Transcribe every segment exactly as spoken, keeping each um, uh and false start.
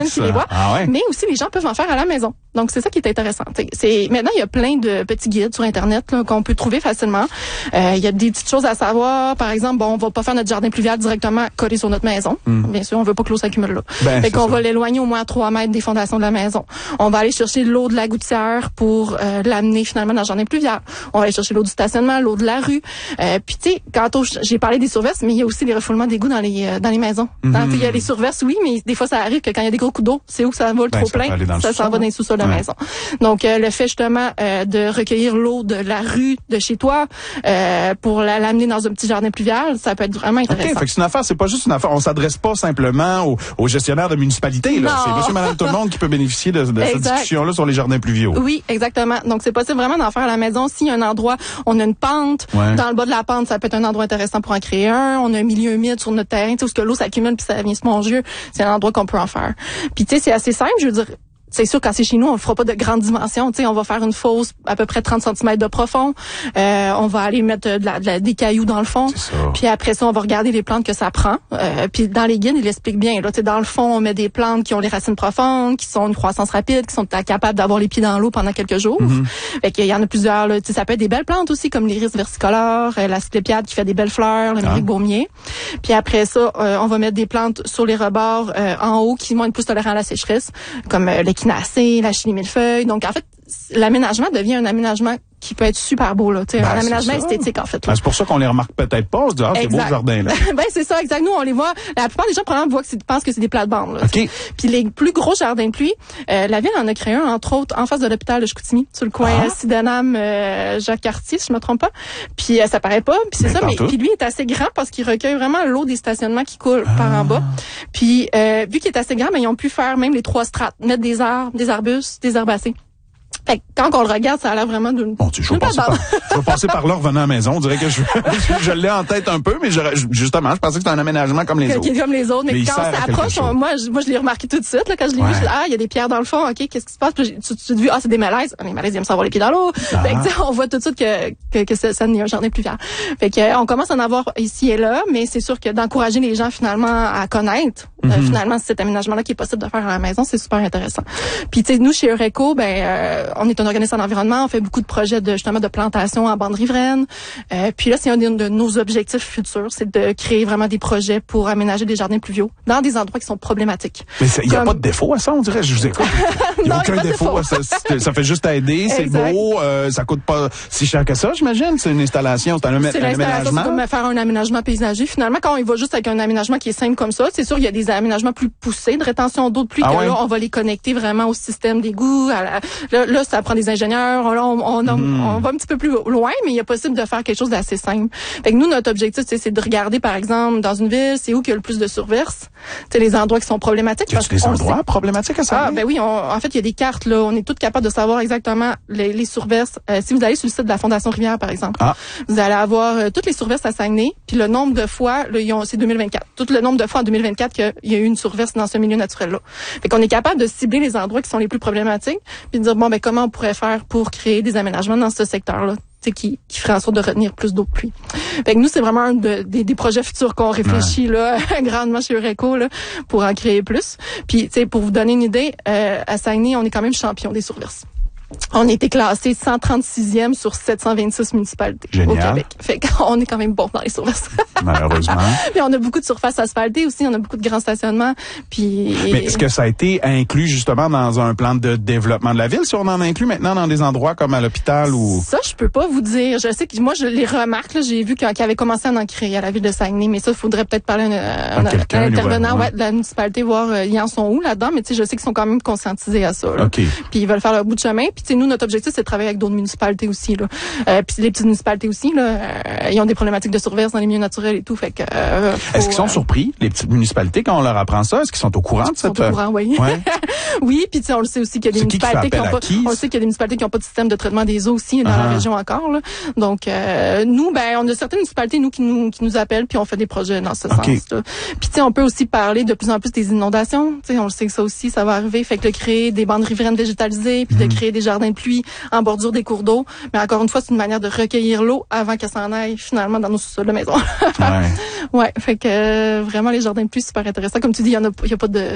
qui les voient. Ah ouais. Mais aussi, les gens peuvent en faire à la maison. Donc, c'est ça qui est intéressant. T'sais, c'est maintenant, il y a plein de petits guides sur Internet là, qu'on peut trouver facilement. Euh, il y a des petites choses à savoir. Par exemple, bon, on va pas faire notre jardin pluvial directement collé sur notre maison. Mm. Bien sûr, on veut pas que l'eau s'accumule là. Ben, fait qu'on ça. va l'éloigner au moins à trois mètres des fondations de la maison. On va aller chercher l'eau de la gouttière pour euh, l'amener finalement dans le jardin pluvial. On va aller chercher l'eau du stationnement, l'eau de la rue. Euh, Puis tu sais, quand j'ai parlé des surverses, mais il y a aussi les refoulements d'égouts dans les euh, dans les maisons. Mm-hmm. Il y a les surverses, oui, mais des fois ça arrive que quand il y a des gros coups d'eau, c'est où ça va le ben, trop ça plein, ça s'en va dans les sous-sols de la ouais. maison. Donc euh, le fait justement euh, de recueillir l'eau de la rue de chez toi euh, pour la, l'amener dans un petit jardin pluvial, ça peut être vraiment intéressant. OK, fait que c'est une affaire, c'est pas juste une affaire, on s'adresse pas simplement aux, aux gestionnaires de municipalité là, non. c'est monsieur madame tout le monde qui peut bénéficier de, de cette discussion là sur les jardins pluviaux. Oui, exactement. Donc c'est possible vraiment d'en faire à la maison s'il y a un endroit, on a une pente, ouais. dans le bas de la pente, ça peut être un endroit intéressant pour en créer un, on a un milieu humide sur notre terrain, tu sais où ce que l'eau s'accumule puis ça vient se manger, c'est un endroit qu'on peut en faire. Puis tu sais c'est assez simple, je veux dire. C'est sûr, quand c'est chez nous, on ne fera pas de grandes dimensions. Tu sais, on va faire une fosse à peu près trente centimètres de profond. Euh, on va aller mettre de la, de la, des cailloux dans le fond. Puis après ça, on va regarder les plantes que ça prend. Euh, puis dans les guides, ils l'expliquent bien. Là, tu sais, dans le fond, on met des plantes qui ont les racines profondes, qui sont une croissance rapide, qui sont capables d'avoir les pieds dans l'eau pendant quelques jours. Mm-hmm. Fait qu'il y en a plusieurs. Là. Tu sais, ça peut être des belles plantes aussi, comme l'iris versicolore, euh, la sclépiade qui fait des belles fleurs, le mérique baumier. Puis après ça, euh, on va mettre des plantes sur les rebords euh, en haut qui vont être plus tolérants à la sécheresse, comme euh, le la chenille millefeuille. Donc, en fait, l'aménagement devient un aménagement qui peut être super beau, là. Tu sais, ben, un aménagement esthétique, en fait. Ben, c'est pour ça qu'on les remarque peut-être pas. On se dit, ah, c'est beau le jardin, là. Ben, c'est ça, exact. Nous, on les voit. La plupart des gens, probablement, voient que c'est, pensent que c'est des plates-bandes, là. OK. Puis les plus gros jardins de pluie, euh, la ville en a créé un, entre autres, en face de l'hôpital de Chicoutimi, sur le coin ah. Sydenham, euh, Jacques-Cartier, si je me trompe pas. Puis euh, ça paraît pas. Puis c'est ben, ça, mais puis lui est assez grand parce qu'il recueille vraiment l'eau des stationnements qui coulent ah. par en bas. Puis euh, vu qu'il est assez grand, ben, ils ont pu faire même les trois strates, mettre des arbres, des arbustes, des herbacées. Fait que quand on le regarde, ça a l'air vraiment d'une... Bon, tu, je, vais passer par, je vais passer par là revenant à la maison. On dirait que je, je, je l'ai en tête un peu, mais je, justement, je pensais que c'était un aménagement comme les que, autres. Comme les autres. Mais, mais quand on s'approche, on, moi, je, moi, je l'ai remarqué tout de suite. Là, quand je l'ai ouais. vu, je dis, ah, il y a des pierres dans le fond. OK, qu'est-ce qui se passe? Puis, tu, tu te dis, ah, c'est des malaises. Les malaises, ils aiment savoir les pieds dans l'eau. Ah. Fait que, on voit tout de suite que, que, que ça, ça n'est un jardin pluvial. Fait que, on commence à en avoir ici et là, mais c'est sûr que d'encourager les gens, finalement, à connaître, mm-hmm. euh, finalement, cet aménagement-là qui est possible de faire à la maison, c'est super intéressant. Puis, tu sais, nous, chez Eureco, ben, euh, on est un organisme en environnement, on fait beaucoup de projets de justement de plantation en bande riveraine. Euh, puis là, c'est un de, de nos objectifs futurs, c'est de créer vraiment des projets pour aménager des jardins pluviaux dans des endroits qui sont problématiques. Mais il n'y a pas de défaut à ça, on dirait. Je vous écoute. Il n'y a aucun défaut. défaut. Ça, ça fait juste aider, c'est beau, euh, ça coûte pas si cher que ça, j'imagine. C'est une installation, c'est un, amé- un aménagement. C'est comme faire un aménagement paysager. Finalement, quand on va juste avec un aménagement qui est simple comme ça, c'est sûr il y a des aménagements plus poussés de rétention d'eau de pluie. Ah que ouais? Là, on va les connecter vraiment au système d'égout. À la, là, là, ça prend des ingénieurs. Là, on, on, on, mm. on va un petit peu plus loin, mais il est possible de faire quelque chose d'assez simple. Fait que nous, notre objectif, c'est, c'est de regarder, par exemple, dans une ville, c'est où qu'il y a le plus de surverse. C'est les endroits qui sont problématiques. Y a des endroits problématiques à ça? Ah, ben oui, on, en fait, il y a des cartes, là. On est tous capables de savoir exactement les, les surverses. Euh, si vous allez sur le site de la Fondation Rivière, par exemple, ah. vous allez avoir euh, toutes les surverses à Saguenay, puis le nombre de fois, là, ils ont, c'est deux mille vingt-quatre. Tout le nombre de fois en deux mille vingt-quatre qu'il y a eu une surverse dans ce milieu naturel-là. Fait qu'on est capable de cibler les endroits qui sont les plus problématiques, puis de dire, bon, ben, comment on pourrait faire pour créer des aménagements dans ce secteur-là, qui, qui ferait en sorte de retenir plus d'eau de pluie. Fait que nous, c'est vraiment un de, des, des projets futurs qu'on réfléchit ouais. là grandement chez Eureco là, pour en créer plus. Puis, tu sais, pour vous donner une idée, euh, à Saguenay, on est quand même champion des surverses. On a été classé cent trente-sixième sur sept cent vingt-six municipalités Génial. Au Québec. Fait qu'on est quand même bon dans les surverses. Malheureusement. Puis on a beaucoup de surfaces asphaltées aussi, on a beaucoup de grands stationnements. Puis. Mais est-ce que ça a été inclus justement dans un plan de développement de la ville, si on en inclut maintenant dans des endroits comme à l'hôpital ou? Ça, je peux pas vous dire. Je sais que moi, je les remarque. Là, j'ai vu qu'il y avait commencé à en créer à la ville de Saguenay, mais ça, il faudrait peut-être parler à un, un, un intervenant ouais, de la municipalité, voir euh, ils en sont où là-dedans. Mais tu sais, je sais qu'ils sont quand même conscientisés à ça. Là. Okay. Puis ils veulent faire leur bout de chemin. Puis tu sais, nous, notre objectif, c'est de travailler avec d'autres municipalités aussi. Là. Euh, puis les petites municipalités aussi, là, euh, ils ont des problématiques de surverse dans les milieux naturels et tout. Fait que. Euh, faut, Est-ce qu'ils sont euh, surpris, les petites municipalités, quand on leur apprend ça? Est-ce qu'ils sont au courant de cette... Ils sont au courant, oui. Ouais. Oui, puis tu sais, on le sait aussi qu'il y a des c'est municipalités qui, qui ont pas. Qui? On sait qu'il y a des municipalités qui n'ont pas de système de traitement des eaux aussi dans uh-huh. la région encore. Là. Donc euh, nous, ben, on a certaines municipalités nous qui nous qui nous appellent puis on fait des projets dans ce okay. sens-là. Puis tu sais, on peut aussi parler de plus en plus des inondations. Tu sais, on le sait que ça aussi, ça va arriver. Fait que de créer des bandes riveraines végétalisées, puis mm-hmm. de créer des jardins de pluie en bordure des cours d'eau. Mais encore une fois, c'est une manière de recueillir l'eau avant qu'elle s'en aille finalement dans nos sous-sols de maison. ouais. Ouais. Fait que euh, vraiment les jardins de pluie, super intéressant. Comme tu dis, il y en a, il y a pas de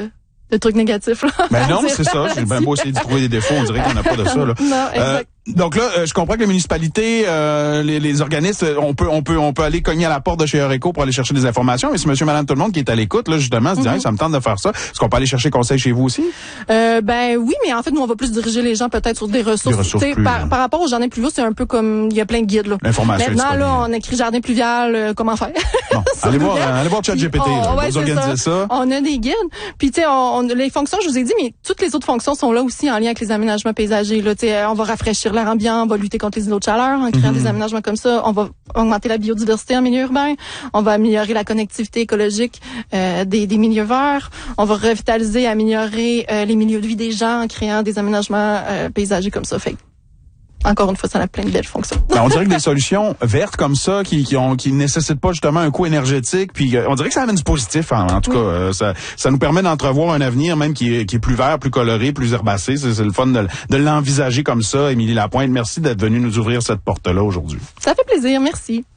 de trucs négatifs. Là, ben non, c'est ça. J'ai bien beau essayer de trouver des défauts, on dirait qu'on n'a pas de ça. Là. Non, exact. Euh, donc là, euh, je comprends que les municipalités, euh, les, les organismes, on peut, on peut, on peut aller cogner à la porte de chez Eureco pour aller chercher des informations. Mais si Monsieur, Madame, tout le monde qui est à l'écoute, là, justement, se dit, mm-hmm. hey, ça me tente de faire ça. Est-ce qu'on peut aller chercher conseil chez vous aussi? Euh, ben oui, mais en fait, nous, on va plus diriger les gens peut-être sur des ressources. Des ressources plus, par, euh... par rapport au jardin pluvial, c'est un peu comme, il y a plein de guides là. L'information. Maintenant, là, on écrit jardin pluvial, euh, comment faire? Bon, allez voir, euh, allez voir ChatGPT. Oh, ouais, vous organisez ça. ça. On a des guides. Puis tu sais, on, on, les fonctions, je vous ai dit, mais toutes les autres fonctions sont là aussi en lien avec les aménagements paysagers. Là, tu sais, on va rafraîchir l'air ambiant, on va lutter contre les îlots de chaleur en créant mm-hmm. des aménagements comme ça. On va augmenter la biodiversité en milieu urbain. On va améliorer la connectivité écologique euh, des, des milieux verts. On va revitaliser, améliorer euh, les milieux de vie des gens en créant des aménagements euh, paysagers comme ça. Fait encore une fois, ça a plein de belles fonctions. Ben, on dirait que des solutions vertes comme ça, qui qui ont qui nécessitent pas justement un coût énergétique, puis euh, on dirait que ça amène du positif. En, en tout oui. cas, euh, ça ça nous permet d'entrevoir un avenir même qui est qui est plus vert, plus coloré, plus herbacé. C'est, c'est le fun de, de l'envisager comme ça. Émilie Lapointe, merci d'être venue nous ouvrir cette porte-là aujourd'hui. Ça fait plaisir, merci.